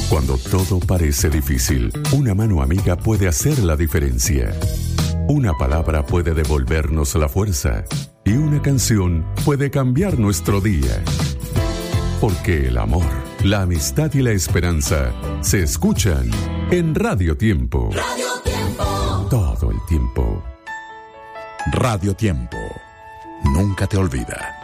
Cuando todo parece difícil, una mano amiga puede hacer la diferencia. Una palabra puede devolvernos la fuerza y una canción puede cambiar nuestro día. Porque el amor, la amistad y la esperanza se escuchan en Radio Tiempo. Radio Tiempo. Todo el tiempo. Radio Tiempo. Nunca te olvida.